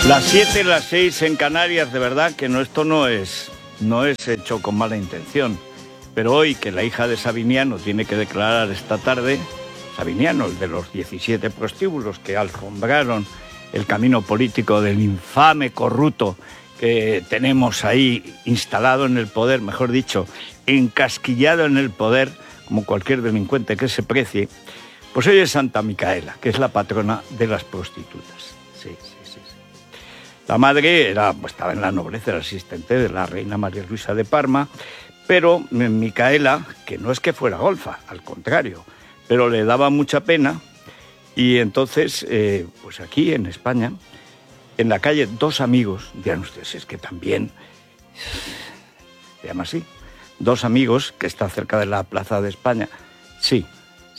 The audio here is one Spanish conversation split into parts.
Las 7, las 6 en Canarias, de verdad que esto no es hecho con mala intención. Pero hoy que la hija de Sabiniano tiene que declarar esta tarde, Sabiniano, el de los 17 prostíbulos que alfombraron el camino político del infame corrupto que tenemos ahí instalado en el poder, mejor dicho, encasquillado en el poder, como cualquier delincuente que se precie, pues hoy es Santa Micaela, que es la patrona de las prostitutas. Sí. La madre estaba en la nobleza, era asistente de la reina María Luisa de Parma, pero Micaela, que no es que fuera golfa, al contrario, pero le daba mucha pena, y entonces, pues aquí en España, en la calle, dos amigos, dirán ustedes, es que también, se llama así, dos amigos, que está cerca de la Plaza de España, sí,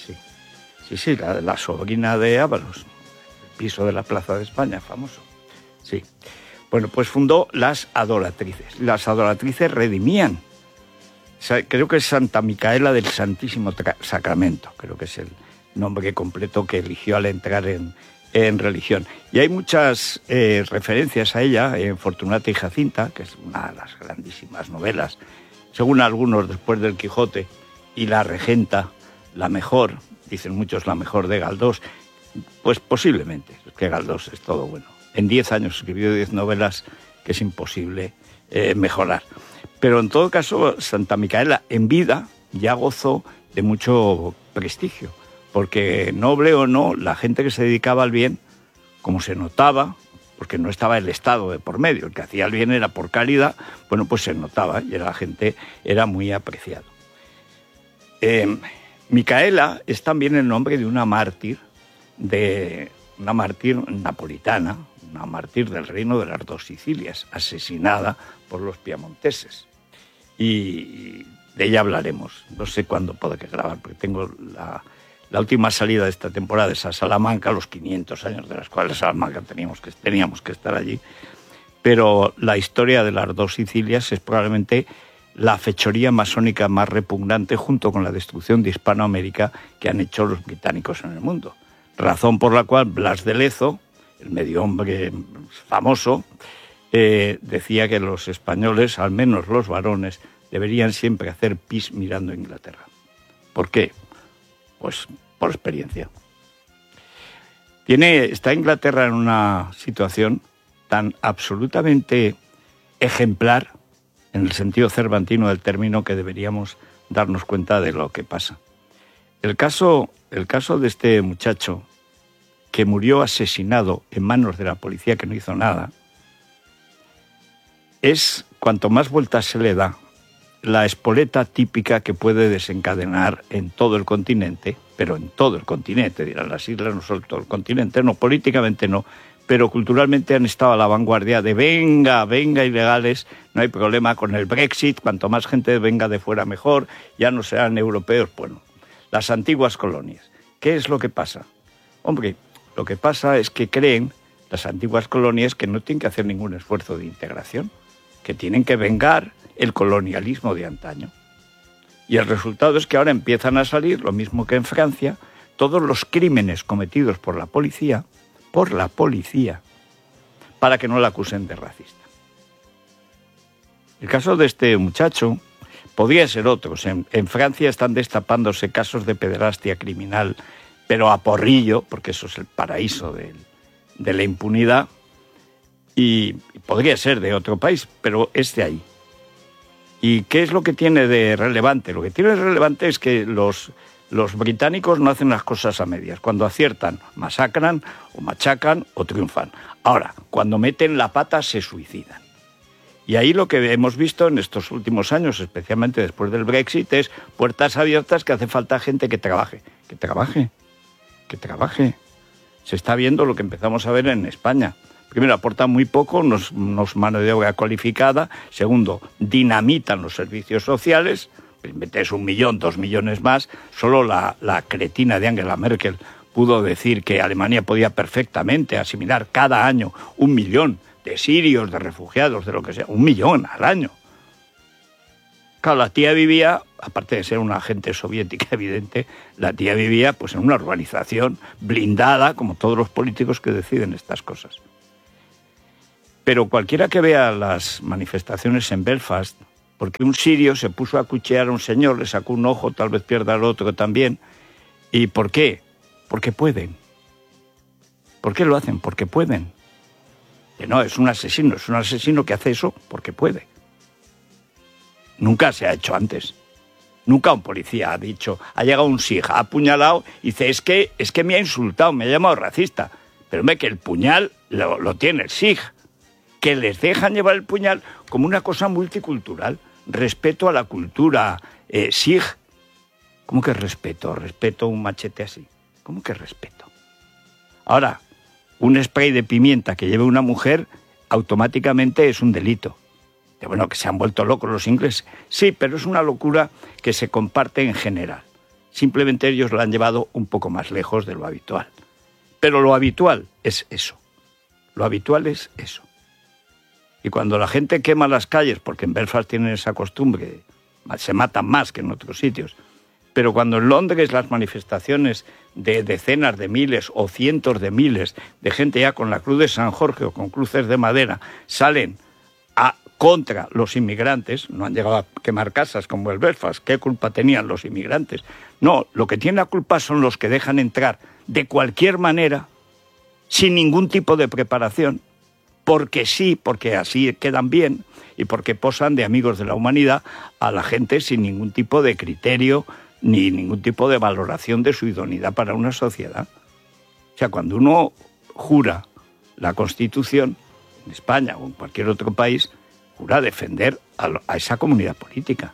la sobrina de Ábalos, el piso de la Plaza de España, famoso. Sí. Bueno, pues fundó las Adoratrices. Las Adoratrices redimían. Creo que es Santa Micaela del Santísimo Sacramento. Creo que es el nombre completo que eligió al entrar en religión. Y hay muchas referencias a ella en Fortunata y Jacinta, que es una de las grandísimas novelas, según algunos después del Quijote, y La Regenta, la mejor, dicen muchos la mejor de Galdós. Pues posiblemente, es que Galdós es todo bueno. En 10 años escribió 10 novelas que es imposible mejorar. Pero en todo caso, Santa Micaela en vida ya gozó de mucho prestigio, porque noble o no, la gente que se dedicaba al bien, como se notaba, porque no estaba el Estado de por medio, el que hacía el bien era por caridad, bueno, pues se notaba y la gente era muy apreciado. Micaela es también el nombre de una mártir napolitana, una mártir del reino de las dos Sicilias, asesinada por los piamonteses. Y de ella hablaremos. No sé cuándo podré grabar, porque tengo la última salida de esta temporada es a Salamanca, los 500 años de las cuales Salamanca teníamos que estar allí. Pero la historia de las dos Sicilias es probablemente la fechoría masónica más repugnante, junto con la destrucción de Hispanoamérica, que han hecho los británicos en el mundo. Razón por la cual Blas de Lezo, el medio hombre famoso, decía que los españoles, al menos los varones, deberían siempre hacer pis mirando a Inglaterra. ¿Por qué? Pues por experiencia. Está Inglaterra en una situación tan absolutamente ejemplar, en el sentido cervantino del término, que deberíamos darnos cuenta de lo que pasa. El caso de este muchacho, que murió asesinado en manos de la policía, que no hizo nada, es, cuanto más vueltas se le da, la espoleta típica que puede desencadenar en todo el continente, pero en todo el continente, dirán las islas, no solo todo el continente, no, políticamente no, pero culturalmente han estado a la vanguardia de venga ilegales, no hay problema con el Brexit, cuanto más gente venga de fuera mejor, ya no serán europeos. Bueno, las antiguas colonias. ¿Qué es lo que pasa? Hombre, lo que pasa es que creen las antiguas colonias que no tienen que hacer ningún esfuerzo de integración, que tienen que vengar el colonialismo de antaño. Y el resultado es que ahora empiezan a salir, lo mismo que en Francia, todos los crímenes cometidos por la policía, para que no la acusen de racista. El caso de este muchacho podría ser otro. En Francia están destapándose casos de pederastia criminal, pero a porrillo, porque eso es el paraíso de la impunidad, y podría ser de otro país, pero es de ahí. ¿Y qué es lo que tiene de relevante? Lo que tiene de relevante es que los británicos no hacen las cosas a medias. Cuando aciertan, masacran, o machacan, o triunfan. Ahora, cuando meten la pata, se suicidan. Y ahí lo que hemos visto en estos últimos años, especialmente después del Brexit, es puertas abiertas, que hace falta gente que trabaje. Que trabaje. Se está viendo lo que empezamos a ver en España. Primero, aportan muy poco, nos mano de obra cualificada. Segundo, dinamitan los servicios sociales. Metes 1 millón, 2 millones más. Solo la cretina de Angela Merkel pudo decir que Alemania podía perfectamente asimilar cada año 1 millón de sirios, de refugiados, de lo que sea. 1 millón al año. Claro, la tía vivía, aparte de ser una agente soviética evidente, la tía vivía pues en una urbanización blindada, como todos los políticos que deciden estas cosas. Pero cualquiera que vea las manifestaciones en Belfast, porque un sirio se puso a acuchillar a un señor, le sacó un ojo, tal vez pierda el otro también. ¿Y por qué? Porque pueden. ¿Por qué lo hacen? Porque pueden. Que no, es un asesino que hace eso porque puede. Nunca se ha hecho antes. Nunca un policía ha dicho, ha llegado un sig, ha apuñalado y dice, es que me ha insultado, me ha llamado racista. Pero ve que el puñal lo tiene el sig. Que les dejan llevar el puñal como una cosa multicultural. Respeto a la cultura sig. ¿Cómo que respeto? ¿Respeto un machete así? ¿Cómo que respeto? Ahora, un spray de pimienta que lleve una mujer automáticamente es un delito. Bueno, que se han vuelto locos los ingleses. Sí, pero es una locura que se comparte en general. Simplemente ellos lo han llevado un poco más lejos de lo habitual. Pero lo habitual es eso. Lo habitual es eso. Y cuando la gente quema las calles, porque en Belfast tienen esa costumbre, se matan más que en otros sitios, pero cuando en Londres las manifestaciones de decenas de miles o cientos de miles de gente ya con la cruz de San Jorge o con cruces de madera salen contra los inmigrantes, no han llegado a quemar casas como el Belfast, ¿qué culpa tenían los inmigrantes? No, lo que tienen la culpa son los que dejan entrar de cualquier manera, sin ningún tipo de preparación, porque sí, porque así quedan bien y porque posan de amigos de la humanidad a la gente sin ningún tipo de criterio ni ningún tipo de valoración de su idoneidad para una sociedad. O sea, cuando uno jura la Constitución, en España o en cualquier otro país, jura defender a esa comunidad política.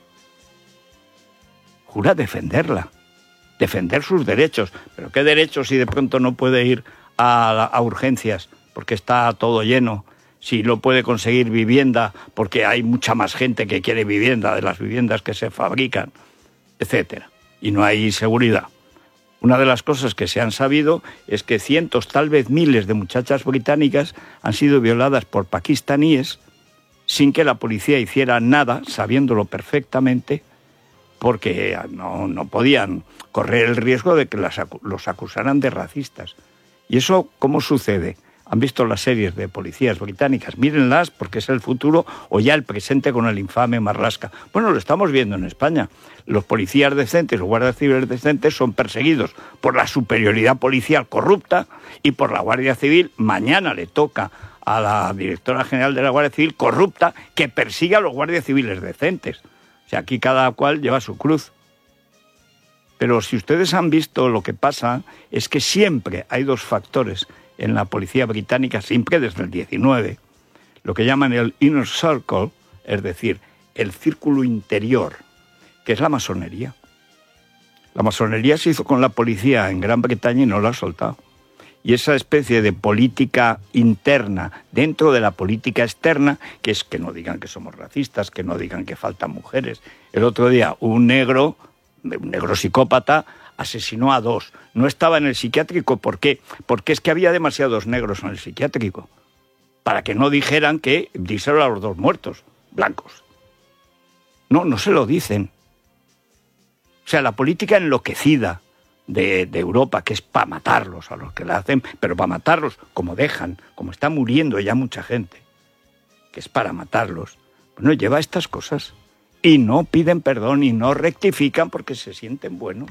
Jura defenderla, defender sus derechos. ¿Pero qué derechos si de pronto no puede ir a urgencias porque está todo lleno? Si no puede conseguir vivienda porque hay mucha más gente que quiere vivienda de las viviendas que se fabrican, etcétera. Y no hay seguridad. Una de las cosas que se han sabido es que cientos, tal vez miles de muchachas británicas han sido violadas por pakistaníes sin que la policía hiciera nada, sabiéndolo perfectamente, porque no podían correr el riesgo de que los acusaran de racistas. ¿Y eso cómo sucede? ¿Han visto las series de policías británicas? Mírenlas porque es el futuro o ya el presente con el infame Marlaska. Bueno, lo estamos viendo en España. Los policías decentes, los guardias civiles decentes son perseguidos por la superioridad policial corrupta y por la Guardia Civil. Mañana le toca a la directora general de la Guardia Civil corrupta que persigue a los guardias civiles decentes. O sea, aquí cada cual lleva su cruz. Pero si ustedes han visto lo que pasa, es que siempre hay dos factores en la policía británica, siempre desde el 19, lo que llaman el inner circle, es decir, el círculo interior, que es la masonería. La masonería se hizo con la policía en Gran Bretaña y no la ha soltado. Y esa especie de política interna dentro de la política externa, que es que no digan que somos racistas, que no digan que faltan mujeres. El otro día un negro psicópata asesinó a 2. No estaba en el psiquiátrico. ¿Por qué? Porque es que había demasiados negros en el psiquiátrico. Para que no dijeran que díselo a los 2 muertos, blancos. No se lo dicen. O sea, la política enloquecida de Europa, que es para matarlos a los que la hacen, pero para matarlos como dejan, como está muriendo ya mucha gente, que es para matarlos, bueno, lleva estas cosas. Y no piden perdón y no rectifican porque se sienten buenos.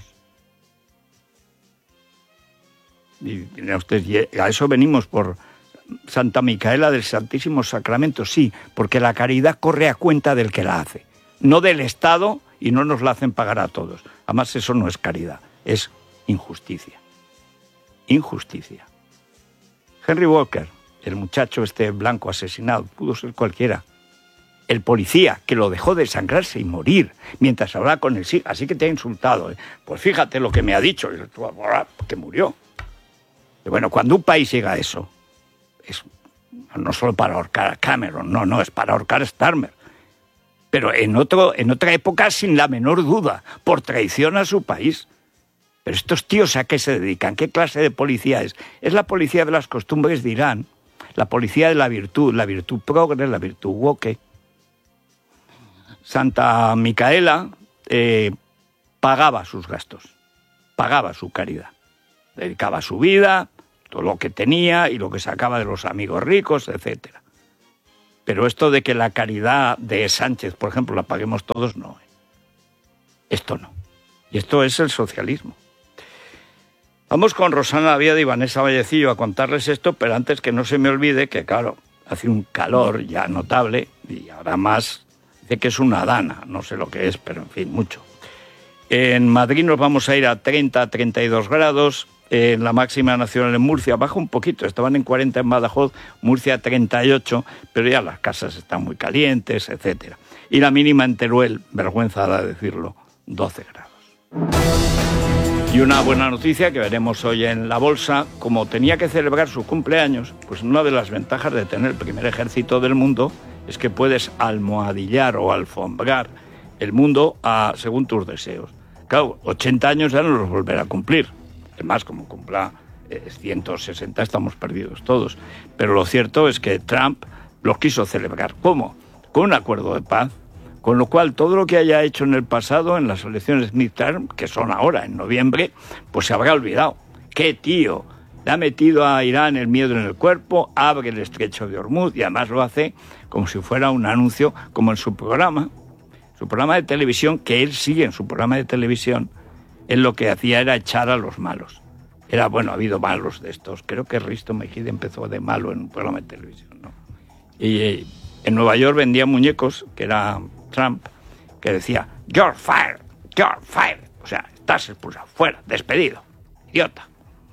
Y a eso venimos por Santa Micaela del Santísimo Sacramento, sí, porque la caridad corre a cuenta del que la hace, no del Estado, y no nos la hacen pagar a todos. Además, eso no es caridad, es injusticia. Injusticia. Henry Walker, el muchacho este blanco asesinado, pudo ser cualquiera. El policía que lo dejó desangrarse y morir mientras hablaba con el SIG, así que te ha insultado, ¿eh? Pues fíjate lo que me ha dicho, que murió. Y bueno, cuando un país llega a eso, es no solo para ahorcar a Cameron, no, es para ahorcar a Starmer. Pero en otra época, sin la menor duda, por traición a su país. Pero estos tíos, ¿a qué se dedican? ¿Qué clase de policía es? Es la policía de las costumbres de Irán, la policía de la virtud progre, la virtud woke. Santa Micaela pagaba sus gastos, pagaba su caridad. Dedicaba su vida, todo lo que tenía y lo que sacaba de los amigos ricos, etc. Pero esto de que la caridad de Sánchez, por ejemplo, la paguemos todos, no. Esto no. Y esto es el socialismo. Vamos con Rosana Vía y Vanessa Vallecillo a contarles esto, pero antes que no se me olvide que, claro, hace un calor ya notable y ahora más, dice que es una dana, no sé lo que es, pero en fin, mucho. En Madrid nos vamos a ir a 30, 32 grados, en la máxima nacional en Murcia baja un poquito, estaban en 40 en Badajoz, Murcia 38, pero ya las casas están muy calientes, etcétera. Y la mínima en Teruel, vergüenza da decirlo, 12 grados. Y una buena noticia que veremos hoy en la bolsa, como tenía que celebrar su cumpleaños, pues una de las ventajas de tener el primer ejército del mundo es que puedes almohadillar o alfombrar el mundo según tus deseos. Claro, 80 años ya no los volverá a cumplir. Además, como cumpla 160 estamos perdidos todos. Pero lo cierto es que Trump los quiso celebrar. ¿Cómo? Con un acuerdo de paz. Con lo cual, todo lo que haya hecho en el pasado, en las elecciones midterm, que son ahora, en noviembre, pues se habrá olvidado. ¡Qué tío! Le ha metido a Irán el miedo en el cuerpo, abre el estrecho de Hormuz, y además lo hace como si fuera un anuncio, como en su programa de televisión, que él sigue en su programa de televisión. Él lo que hacía era echar a los malos. Ha habido malos de estos. Creo que Risto Mejide empezó de malo en un programa de televisión, ¿no? Y en Nueva York vendía muñecos, que era Trump, que decía, you're fired, o sea, estás expulsado, fuera, despedido, idiota.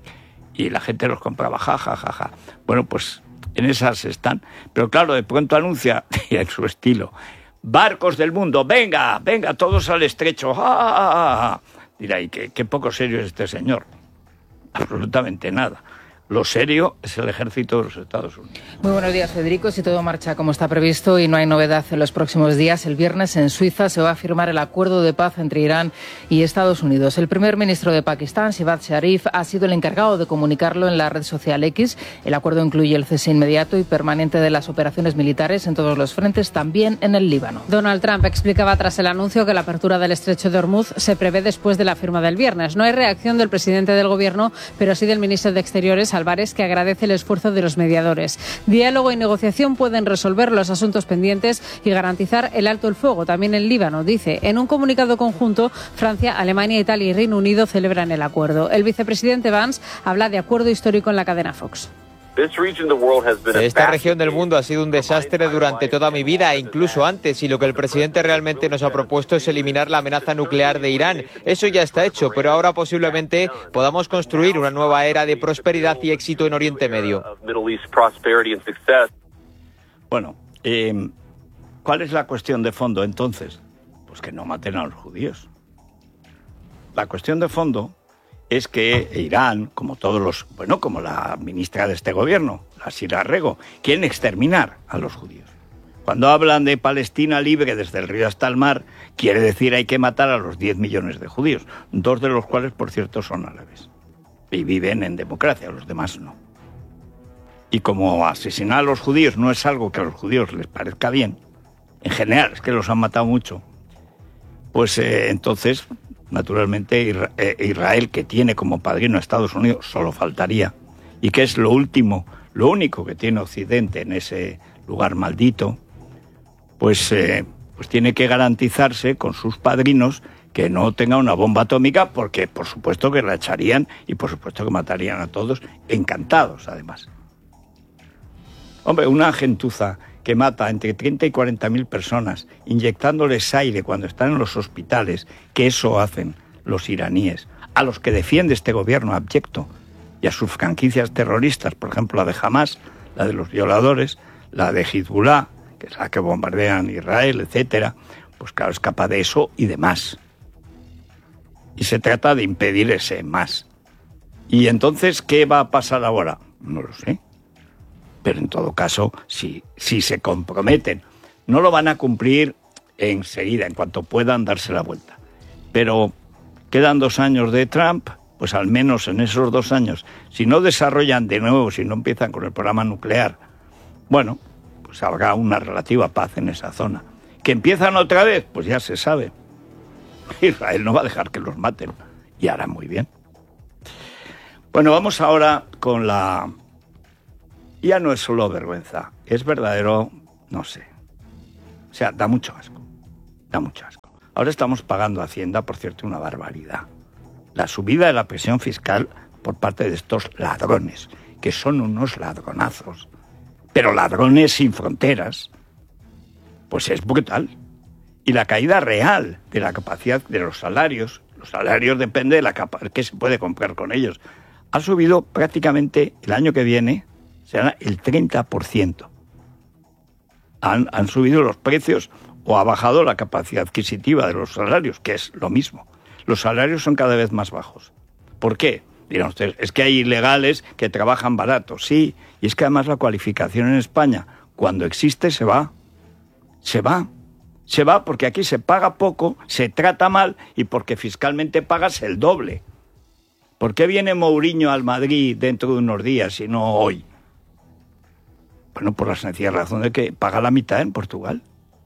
Y la gente los compraba, ja, ja, ja, ja. Bueno, pues en esas están. Pero claro, de pronto anuncia, y en su estilo, barcos del mundo, venga, todos al estrecho, ja, ja, ja, ja. Dirá, ¿y qué poco serio es este señor? Absolutamente nada. Lo serio es el ejército de los Estados Unidos. Muy buenos días, Federico. Si todo marcha como está previsto y no hay novedad en los próximos días, el viernes en Suiza se va a firmar el acuerdo de paz entre Irán y Estados Unidos. El primer ministro de Pakistán, Shehbaz Sharif, ha sido el encargado de comunicarlo en la red social X. El acuerdo incluye el cese inmediato y permanente de las operaciones militares en todos los frentes, también en el Líbano. Donald Trump explicaba tras el anuncio que la apertura del estrecho de Hormuz se prevé después de la firma del viernes. No hay reacción del presidente del gobierno, pero sí del ministro de Exteriores, Álvarez, que agradece el esfuerzo de los mediadores. Diálogo y negociación pueden resolver los asuntos pendientes y garantizar el alto el fuego, también en Líbano, dice. En un comunicado conjunto, Francia, Alemania, Italia y Reino Unido celebran el acuerdo. El vicepresidente Vance habla de acuerdo histórico en la cadena Fox. Esta región del mundo ha sido un desastre durante toda mi vida e incluso antes, y lo que el presidente realmente nos ha propuesto es eliminar la amenaza nuclear de Irán. Eso ya está hecho, pero ahora posiblemente podamos construir una nueva era de prosperidad y éxito en Oriente Medio. Bueno, ¿cuál es la cuestión de fondo entonces? Pues que no maten a los judíos. La cuestión de fondo es que Irán, como como la ministra de este gobierno, la Sira Rego, quieren exterminar a los judíos. Cuando hablan de Palestina libre desde el río hasta el mar, quiere decir hay que matar a los 10 millones de judíos, 2 de los cuales, por cierto, son árabes. Y viven en democracia, los demás no. Y como asesinar a los judíos no es algo que a los judíos les parezca bien, en general es que los han matado mucho, pues entonces, naturalmente, Israel, que tiene como padrino a Estados Unidos, solo faltaría, y que es lo único que tiene Occidente en ese lugar maldito, pues tiene que garantizarse con sus padrinos que no tenga una bomba atómica, porque por supuesto que la echarían y por supuesto que matarían a todos, encantados además. Hombre, una gentuza que mata entre 30 y 40.000 personas, inyectándoles aire cuando están en los hospitales, que eso hacen los iraníes, a los que defiende este gobierno abyecto, y a sus franquicias terroristas, por ejemplo la de Hamas, la de los violadores, la de Hezbollah, que es la que bombardean Israel, etcétera, pues claro, es capaz de eso y de más. Y se trata de impedir ese más. ¿Y entonces qué va a pasar ahora? No lo sé. Pero en todo caso, si se comprometen, no lo van a cumplir enseguida, en cuanto puedan darse la vuelta. Pero quedan 2 años de Trump, pues al menos en esos 2 años, si no desarrollan de nuevo, si no empiezan con el programa nuclear, bueno, pues habrá una relativa paz en esa zona. ¿Que empiezan otra vez? Pues ya se sabe. Israel no va a dejar que los maten, y hará muy bien. Bueno, vamos ahora con la... Ya no es solo vergüenza, es verdadero no sé. O sea, da mucho asco. Da mucho asco. Ahora estamos pagando a Hacienda, por cierto, una barbaridad. La subida de la presión fiscal por parte de estos ladrones, que son unos ladronazos, pero ladrones sin fronteras, pues es brutal. Y la caída real de la capacidad de los salarios depende de la capacidad que se puede comprar con ellos, ha subido prácticamente el año que viene, será el 30%. Han subido los precios o ha bajado la capacidad adquisitiva de los salarios, que es lo mismo. Los salarios son cada vez más bajos. ¿Por qué? Dirán ustedes, es que hay ilegales que trabajan barato. Sí, y es que además la cualificación en España, cuando existe, se va. Se va porque aquí se paga poco, se trata mal y porque fiscalmente pagas el doble. ¿Por qué viene Mourinho al Madrid dentro de unos días y no hoy? Bueno, por la sencilla razón de que paga la mitad en Portugal.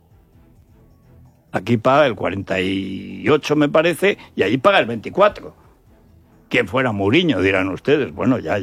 Aquí paga el 48, me parece, y allí paga el 24. ¿Quién fuera Mourinho? Dirán ustedes. Bueno, ya.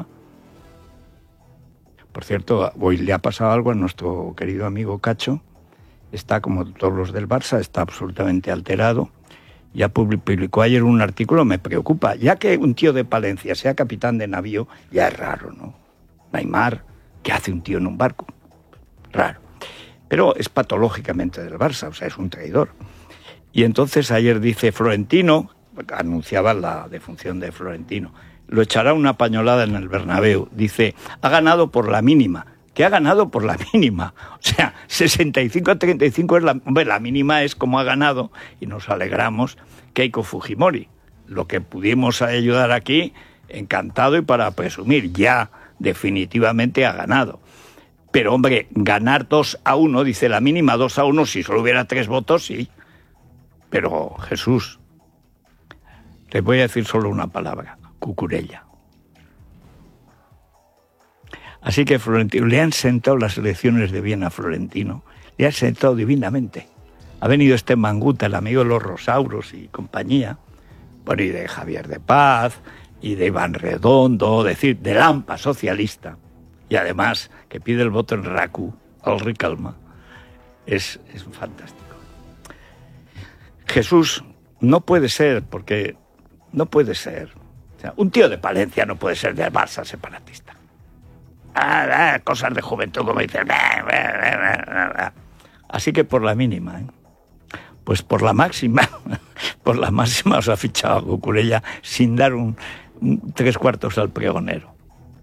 Por cierto, hoy le ha pasado algo a nuestro querido amigo Cacho. Está, como todos los del Barça, está absolutamente alterado. Ya publicó ayer un artículo, me preocupa. Ya que un tío de Palencia sea capitán de navío, ya es raro, ¿no? Neymar, ¿qué hace un tío en un barco? Raro. Pero es patológicamente del Barça, o sea, es un traidor. Y entonces ayer dice Florentino, anunciaba la defunción de Florentino, lo echará una pañolada en el Bernabéu. Dice, ha ganado por la mínima. ¿Qué ha ganado por la mínima? O sea, 65-35 es la mínima es como ha ganado, y nos alegramos, Keiko Fujimori. Lo que pudimos ayudar aquí, encantado y para presumir, ya definitivamente ha ganado. Pero, hombre, ganar 2-1, dice la mínima 2-1, si solo hubiera 3 votos, sí. Pero, Jesús, te voy a decir solo una palabra, cucurella. Así que Florentino, le han sentado las elecciones de Viena a Florentino, le han sentado divinamente. Ha venido este Manguta, el amigo de los Rosauros y compañía, bueno, y de Javier de Paz, y de Iván Redondo, decir, del AMPA socialista, y además que pide el voto en RACU, al Ricalma, es fantástico. Jesús, no puede ser, porque no puede ser. O sea, un tío de Palencia no puede ser del Barça separatista. Cosas de juventud, como dicen. Así que por la mínima, pues por la máxima os ha fichado a Cucurella sin dar un 3/4 al pregonero.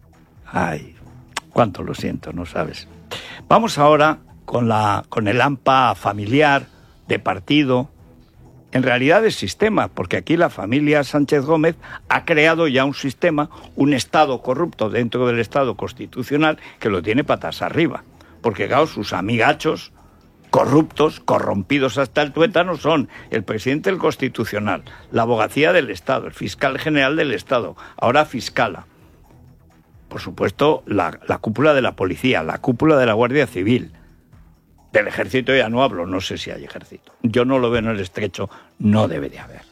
Ay, cuánto lo siento, no sabes. Vamos ahora con el AMPA familiar, de partido, en realidad es sistema, porque aquí la familia Sánchez Gómez ha creado ya un sistema, un Estado corrupto dentro del Estado constitucional que lo tiene patas arriba. Porque, claro, sus amigachos corruptos, corrompidos hasta el tuétano son el presidente del Constitucional, la abogacía del Estado, el fiscal general del Estado, ahora fiscala. Por supuesto, la cúpula de la policía, la cúpula de la Guardia Civil. Del ejército ya no hablo, no sé si hay ejército. Yo no lo veo en el estrecho, no debe de haber.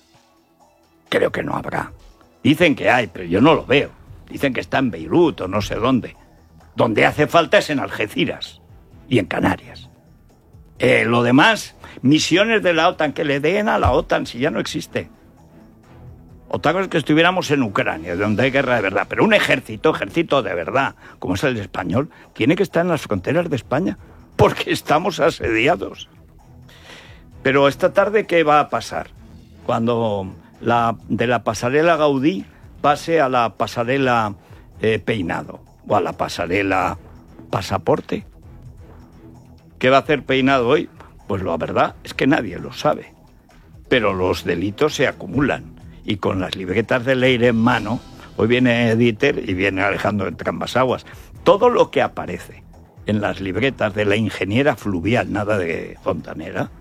Creo que no habrá. Dicen que hay, pero yo no lo veo. Dicen que está en Beirut o no sé dónde. Donde hace falta es en Algeciras y en Canarias. Lo demás, misiones de la OTAN, que le den a la OTAN si ya no existe. Otra cosa es que estuviéramos en Ucrania, donde hay guerra de verdad. Pero un ejército de verdad, como es el español, tiene que estar en las fronteras de España. Porque estamos asediados. Pero esta tarde, ¿qué va a pasar? Cuando de la pasarela Gaudí pase a la pasarela Peinado, o a la pasarela Pasaporte. ¿Qué va a hacer Peinado hoy? Pues la verdad es que nadie lo sabe. Pero los delitos se acumulan. Y con las libretas de Leire en mano, hoy viene Dieter y viene Alejandro de Trambasaguas. Todo lo que aparece en las libretas de la ingeniera fluvial, nada de fontanera,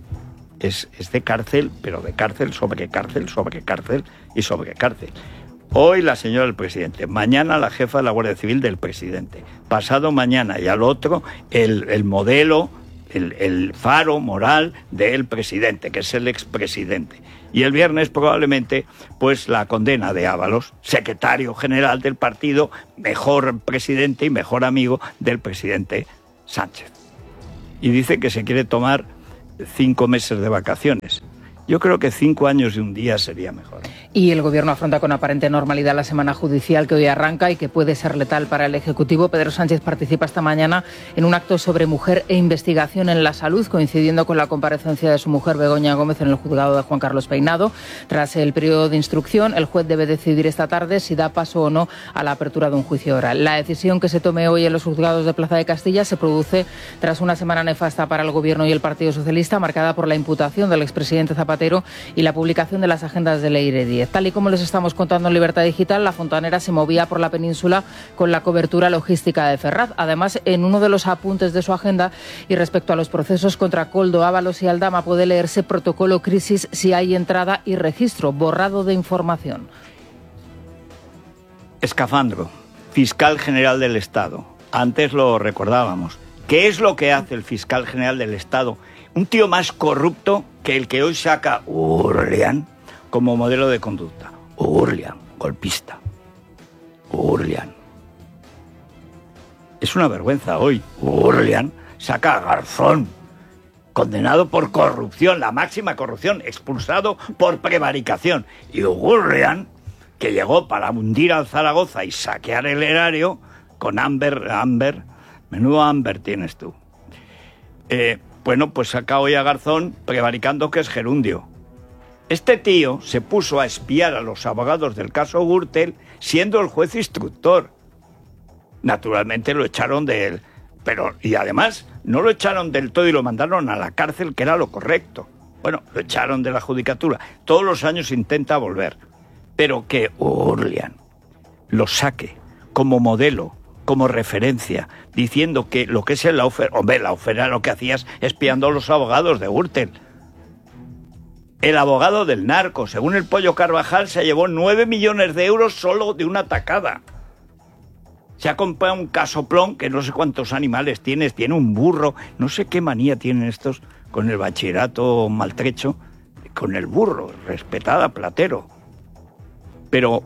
es de cárcel, pero de cárcel sobre cárcel, sobre cárcel y sobre cárcel. Hoy la señora del presidente, mañana la jefa de la Guardia Civil del presidente, pasado mañana y al otro el modelo, el faro moral del presidente, que es el expresidente. Y el viernes probablemente pues la condena de Ábalos, secretario general del partido, mejor presidente y mejor amigo del presidente Sánchez. y dice que se quiere tomar 5 meses de vacaciones. Yo creo que 5 años y un día sería mejor. Y el Gobierno afronta con aparente normalidad la semana judicial que hoy arranca y que puede ser letal para el Ejecutivo. Pedro Sánchez participa esta mañana en un acto sobre mujer e investigación en la salud, coincidiendo con la comparecencia de su mujer Begoña Gómez en el juzgado de Juan Carlos Peinado. Tras el periodo de instrucción, el juez debe decidir esta tarde si da paso o no a la apertura de un juicio oral. La decisión que se tome hoy en los juzgados de Plaza de Castilla se produce tras una semana nefasta para el Gobierno y el Partido Socialista, marcada por la imputación del expresidente Zapatero y la publicación de las agendas de Leire Díez. Tal y como les estamos contando en Libertad Digital, la Fontanera se movía por la península con la cobertura logística de Ferraz. Además, en uno de los apuntes de su agenda y respecto a los procesos contra Koldo, Ábalos y Aldama, puede leerse protocolo crisis si hay entrada y registro, borrado de información. Escafandro, fiscal general del Estado. Antes lo recordábamos. ¿Qué es lo que hace el fiscal general del Estado? Un tío más corrupto que el que hoy saca Urlian como modelo de conducta. Urlian, golpista. Urlian. Es una vergüenza hoy. Urlian saca a Garzón, condenado por corrupción, la máxima corrupción, expulsado por prevaricación. Y Urlian, que llegó para hundir al Zaragoza y saquear el erario, con Amber, menudo Amber tienes tú. Bueno, pues saca hoy a Garzón prevaricando que es gerundio. Este tío se puso a espiar a los abogados del caso Gürtel siendo el juez instructor. Naturalmente lo echaron de él, y además no lo echaron del todo y lo mandaron a la cárcel, que era lo correcto. Bueno, lo echaron de la judicatura. Todos los años intenta volver. Pero que Urlian lo saque como modelo, como referencia, diciendo que lo que es el Laufer... Hombre, Laufer era lo que hacías espiando a los abogados de Gürtel. El abogado del narco, según el Pollo Carvajal, se llevó 9 millones de euros solo de una tacada. Se ha comprado un casoplón, que no sé cuántos animales tiene un burro, no sé qué manía tienen estos con el bachillerato maltrecho, con el burro, respetada Platero. Pero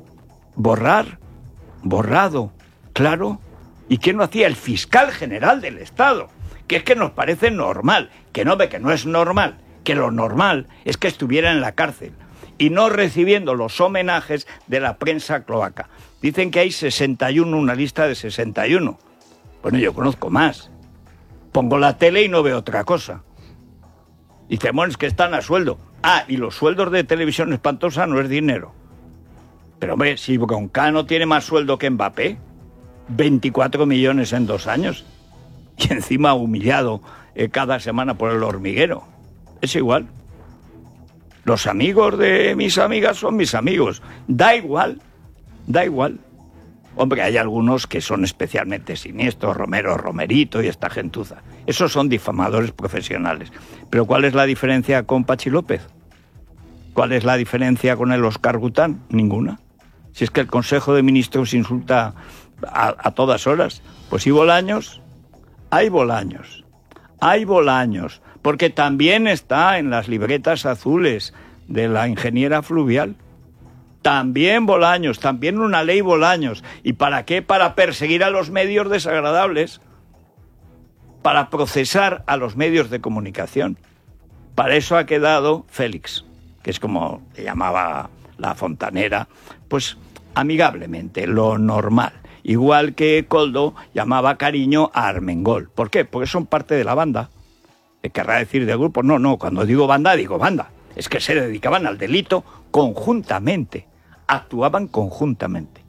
borrado, claro. ¿Y qué no hacía el fiscal general del Estado? Que es que nos parece normal, que no ve que no es normal, que lo normal es que estuviera en la cárcel y no recibiendo los homenajes de la prensa cloaca. Dicen que hay 61, una lista de 61. Bueno, yo conozco más. Pongo la tele y no veo otra cosa. Dicen, bueno, es que están a sueldo. Ah, y los sueldos de Televisión Espantosa no es dinero. Pero hombre, si Broncano tiene más sueldo que Mbappé, 24 millones en 2 años, y encima humillado cada semana por el hormiguero. Es igual. Los amigos de mis amigas son mis amigos. Da igual. Hombre, hay algunos que son especialmente siniestros, Romero, Romerito y esta gentuza. Esos son difamadores profesionales. Pero ¿cuál es la diferencia con Pachi López? ¿Cuál es la diferencia con el Óscar Gután? Ninguna. Si es que el Consejo de Ministros insulta a todas horas. Pues hay Bolaños, porque también está en las libretas azules de la ingeniera fluvial. También Bolaños, también una ley Bolaños. ¿Y para qué? Para perseguir a los medios desagradables, para procesar a los medios de comunicación. Para eso ha quedado Félix, que es como le llamaba la Fontanera, pues amigablemente, lo normal. Igual que Koldo llamaba cariño a Armengol. ¿Por qué? Porque son parte de la banda. ¿Querrá decir de grupo? No, cuando digo banda. Es que se dedicaban al delito conjuntamente. Actuaban conjuntamente.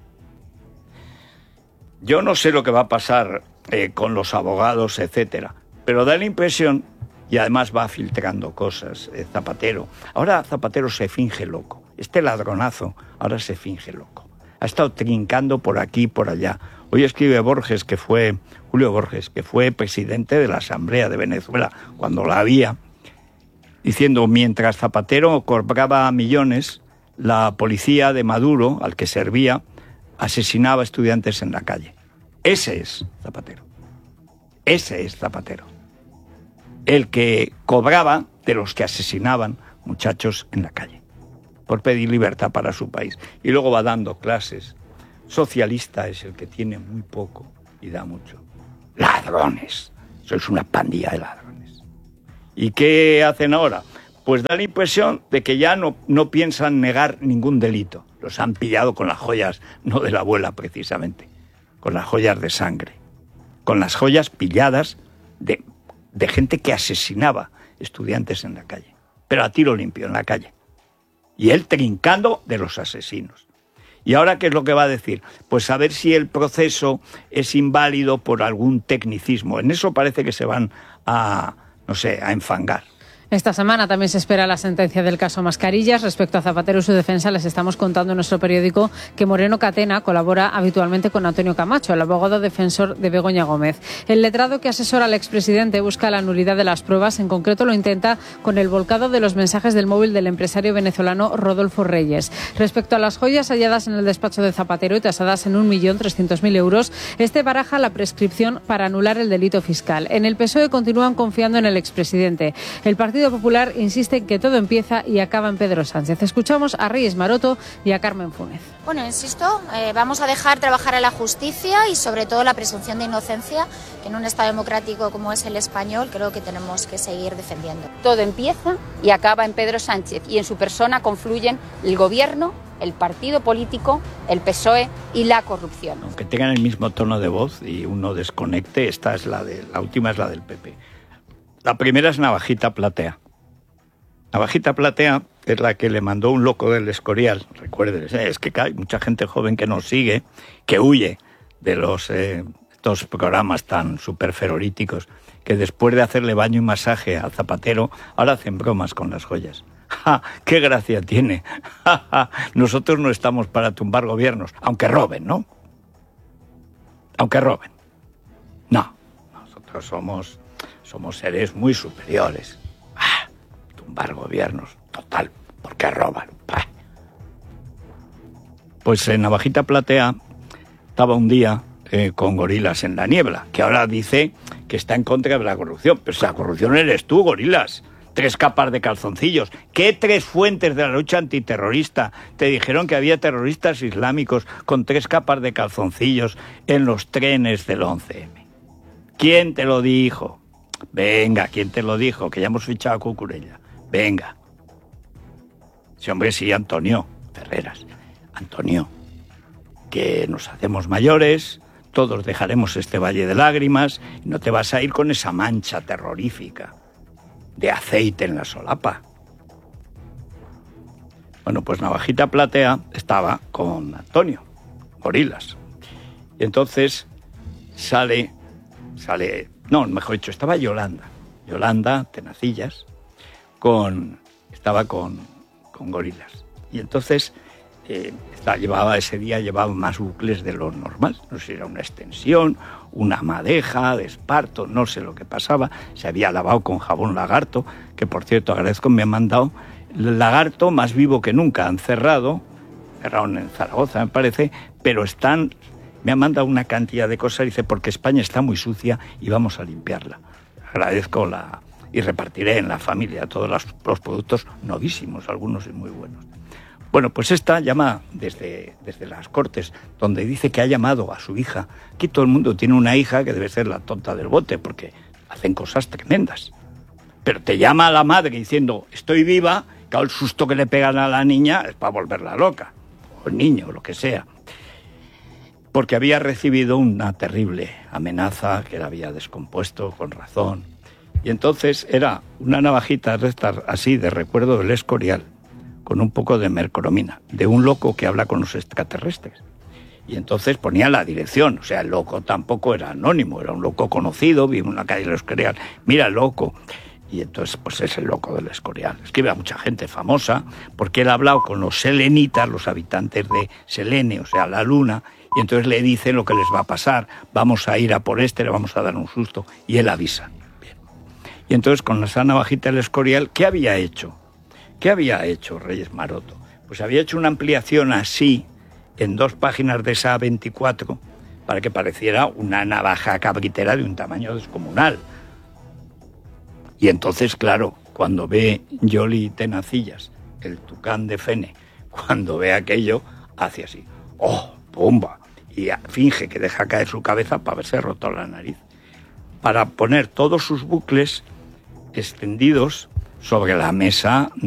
Yo no sé lo que va a pasar con los abogados, etcétera, pero da la impresión, y además va filtrando cosas, Zapatero. Ahora Zapatero se finge loco. Este ladronazo ahora se finge loco. Ha estado trincando por aquí y por allá. Hoy escribe Julio Borges, que fue presidente de la Asamblea de Venezuela, cuando la había, diciendo, mientras Zapatero cobraba millones, la policía de Maduro, al que servía, asesinaba a estudiantes en la calle. Ese es Zapatero. El que cobraba de los que asesinaban muchachos en la calle, por pedir libertad para su país. Y luego va dando clases. Socialista es el que tiene muy poco y da mucho. Ladrones. Sois una pandilla de ladrones. ¿Y qué hacen ahora? Pues da la impresión de que ya no piensan negar ningún delito. Los han pillado con las joyas, no de la abuela precisamente, con las joyas de sangre, con las joyas pilladas de gente que asesinaba estudiantes en la calle, pero a tiro limpio en la calle. Y él trincando de los asesinos. ¿Y ahora qué es lo que va a decir? Pues a ver si el proceso es inválido por algún tecnicismo. En eso parece que se van a enfangar. Esta semana también se espera la sentencia del caso Mascarillas. Respecto a Zapatero y su defensa, les estamos contando en nuestro periódico que Moreno Catena colabora habitualmente con Antonio Camacho, el abogado defensor de Begoña Gómez. El letrado que asesora al expresidente busca la nulidad de las pruebas. En concreto lo intenta con el volcado de los mensajes del móvil del empresario venezolano Rodolfo Reyes. Respecto a las joyas halladas en el despacho de Zapatero y tasadas en 1.300.000 euros, este baraja la prescripción para anular el delito fiscal. En el PSOE continúan confiando en el expresidente. El Partido Popular insiste en que todo empieza y acaba en Pedro Sánchez. Escuchamos a Reyes Maroto y a Carmen Funes. Bueno, insisto, vamos a dejar trabajar a la justicia y sobre todo la presunción de inocencia, que en un Estado democrático como es el español creo que tenemos que seguir defendiendo. Todo empieza y acaba en Pedro Sánchez y en su persona confluyen el gobierno, el partido político, el PSOE y la corrupción. Aunque tengan el mismo tono de voz y uno desconecte, la última es la del PP. La primera es Navajita Platea. Navajita Platea es la que le mandó un loco del Escorial. Recuerden, es que hay mucha gente joven que nos sigue, que huye de estos programas tan superferoríticos, que después de hacerle baño y masaje a Zapatero, ahora hacen bromas con las joyas. ¡Ja! ¡Qué gracia tiene! ¡Ja, ja! Nosotros no estamos para tumbar gobiernos, aunque roben, ¿no? Aunque roben. No, nosotros somos seres muy superiores. Tumbar gobiernos, total, porque roban. Pues en Navajita Platea estaba un día con Gorilas en la niebla, que ahora dice que está en contra de la corrupción. Pero si la corrupción eres tú, Gorilas. 3 capas de calzoncillos. ¿Qué 3 fuentes de la lucha antiterrorista te dijeron que había terroristas islámicos con 3 capas de calzoncillos en los trenes del 11M? ¿Quién te lo dijo? Venga, ¿quién te lo dijo? Que ya hemos fichado a Cucurella. Venga. Sí, hombre, sí, Antonio Ferreras. Antonio, que nos hacemos mayores, todos dejaremos este valle de lágrimas y no te vas a ir con esa mancha terrorífica de aceite en la solapa. Bueno, pues Navajita Platea estaba con Antonio Gorilas. Y entonces mejor dicho, estaba Yolanda Tenacillas, estaba con Gorilas. Y entonces llevaba más bucles de lo normal. No sé si era una extensión, una madeja de esparto, no sé lo que pasaba. Se había lavado con jabón Lagarto, que por cierto agradezco, me han mandado el Lagarto más vivo que nunca. Han cerrado en Zaragoza me parece, pero me han mandado una cantidad de cosas, dice, porque España está muy sucia y vamos a limpiarla. Agradezco y repartiré en la familia todos los productos novísimos, algunos muy buenos. Bueno, pues esta llama desde las Cortes, donde dice que ha llamado a su hija. Aquí todo el mundo tiene una hija que debe ser la tonta del bote, porque hacen cosas tremendas. Pero te llama a la madre diciendo, estoy viva, claro, el susto que le pegan a la niña es para volverla loca, o el niño, o lo que sea. Porque había recibido una terrible amenaza que la había descompuesto con razón. Y entonces era una navajita así de recuerdo del Escorial, con un poco de mercromina, de un loco que habla con los extraterrestres. Y entonces ponía la dirección, o sea, el loco tampoco era anónimo, era un loco conocido, vive en la calle del Escorial, mira el loco. Y entonces pues es el loco del Escorial. Escribe a mucha gente famosa, porque él ha hablado con los selenitas, los habitantes de Selene, o sea, la luna, y entonces le dice lo que les va a pasar, vamos a ir a por le vamos a dar un susto, y él avisa. Bien. Y entonces con esa navajita del Escorial, ¿qué había hecho? ¿Qué había hecho Reyes Maroto? Pues había hecho una ampliación así, en 2 páginas de esa 24, para que pareciera una navaja cabritera de un tamaño descomunal. Y entonces, claro, cuando ve Yoli Tenacillas, el tucán de Fene, cuando ve aquello, hace así, ¡oh, pumba! Y finge que deja caer su cabeza para haberse roto la nariz. para poner todos sus bucles extendidos sobre la mesa